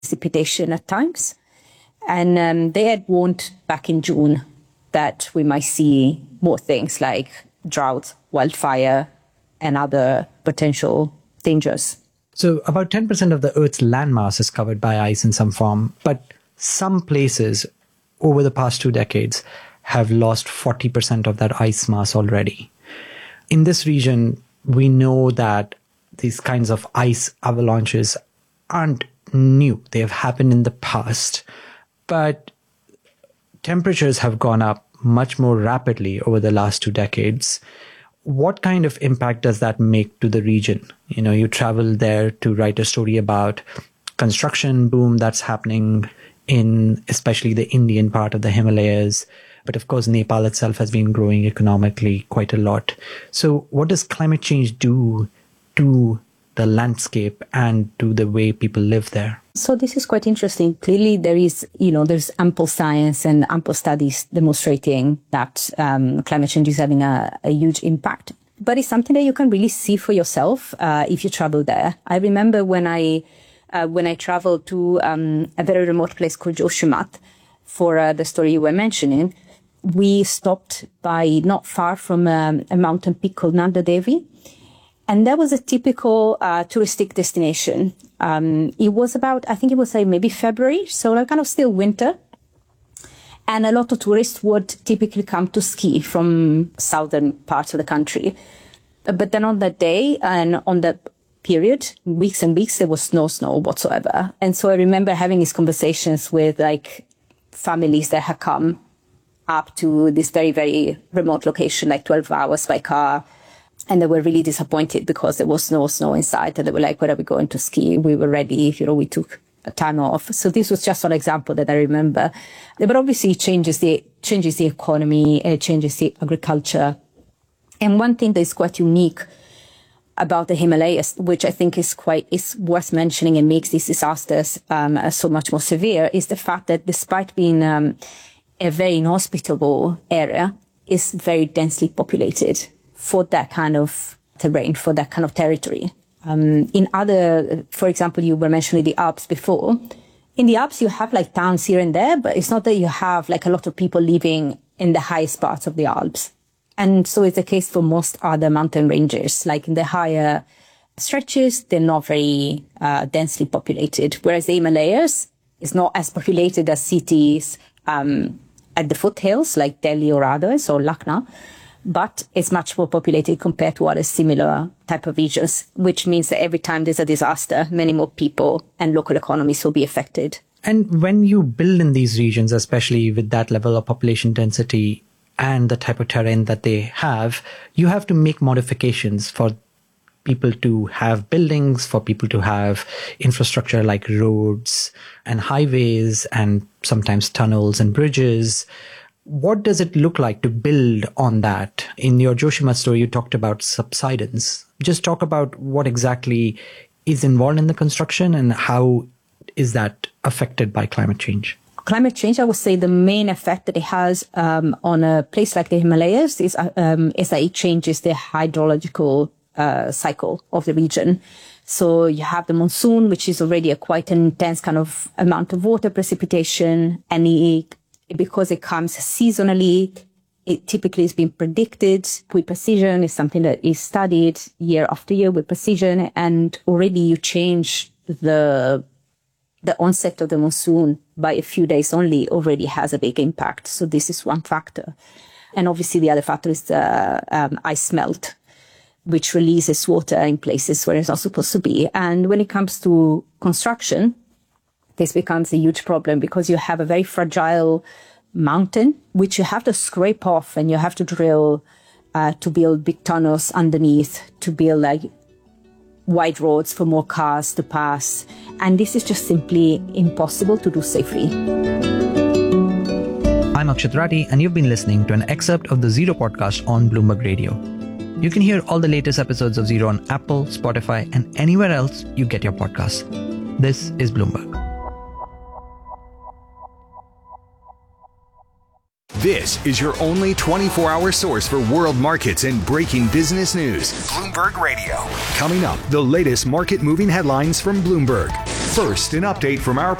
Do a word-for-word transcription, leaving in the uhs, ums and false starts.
precipitation at times. And um, they had warned back in June that we might see more things like drought, wildfire, and other potential dangers. So about ten percent of the Earth's landmass is covered by ice in some form, but some places over the past two decades have lost forty percent of that ice mass already. In this region, we know that these kinds of ice avalanches aren't new. They have happened in the past, but temperatures have gone up much more rapidly over the last two decades. What kind of impact does that make to the region? You know, you travel there to write a story about construction boom that's happening in especially the Indian part of the Himalayas. But of course, Nepal itself has been growing economically quite a lot. So what does climate change do to the landscape and to the way people live there? So this is quite interesting. Clearly, there is, you know, there's ample science and ample studies demonstrating that um, climate change is having a, a huge impact. But it's something that you can really see for yourself uh, if you travel there. I remember when I uh, when I traveled to um, a very remote place called Joshimath for uh, the story you were mentioning. We stopped by not far from um, a mountain peak called Nanda Devi. And that was a typical uh, touristic destination. Um, it was about, I think it was like maybe February, so like kind of still winter. And a lot of tourists would typically come to ski from southern parts of the country. But then on that day and on that period, weeks and weeks, there was no snow whatsoever. And so I remember having these conversations with like families that had come up to this very, very remote location, like twelve hours by car. And they were really disappointed because there was no snow inside. And they were like, where are we going to ski? We were ready. You know, we took a time off. So this was just one example that I remember. But obviously it changes the, changes the economy, it changes the agriculture. And one thing that is quite unique about the Himalayas, which I think is quite, is worth mentioning and makes these disasters um, so much more severe, is the fact that despite being um, a very inhospitable area, is very densely populated for that kind of terrain, for that kind of territory. Um, in other, for example, you were mentioning the Alps before. In the Alps, you have like towns here and there, but it's not that you have like a lot of people living in the highest parts of the Alps. And so it's the case for most other mountain ranges. Like in the higher stretches, they're not very uh, densely populated. Whereas the Himalayas is not as populated as cities um, at the foothills, like Delhi or others, or Lucknow. But it's much more populated compared to other similar type of regions, which means that every time there's a disaster, many more people and local economies will be affected. And when you build in these regions, especially with that level of population density and the type of terrain that they have, you have to make modifications for people to have buildings, for people to have infrastructure like roads and highways and sometimes tunnels and bridges. What does it look like to build on that? In your Joshimath story, you talked about subsidence. Just talk about what exactly is involved in the construction and how is that affected by climate change? Climate change, I would say the main effect that it has um, on a place like the Himalayas is, um, is that it changes the hydrological uh, cycle of the region. So you have the monsoon, which is already a quite an intense kind of amount of water precipitation, and it because it comes seasonally, it typically has been predicted with precision. It's something that is studied year after year with precision. And already you change the the onset of the monsoon by a few days only already has a big impact. So this is one factor. And obviously the other factor is the um, ice melt, which releases water in places where it's not supposed to be. And when it comes to construction, this becomes a huge problem because you have a very fragile mountain, which you have to scrape off and you have to drill uh, to build big tunnels underneath, to build like wide roads for more cars to pass. And this is just simply impossible to do safely. I'm Akshat Rathi, and you've been listening to an excerpt of the Zero podcast on Bloomberg Radio. You can hear all the latest episodes of Zero on Apple, Spotify, and anywhere else you get your podcasts. This is Bloomberg. This is your only twenty-four hour source for world markets and breaking business news. Bloomberg Radio. Coming up, the latest market moving headlines from Bloomberg. First, an update from our